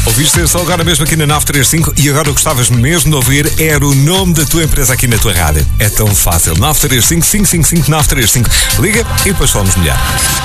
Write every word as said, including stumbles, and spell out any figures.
Ouviste este agora mesmo aqui na nove três cinco e agora gostavas mesmo de ouvir era o nome da tua empresa aqui na tua rádio. É tão fácil. nove três cinco, cinco cinco cinco, nove três cinco. Liga e depois falamos melhor.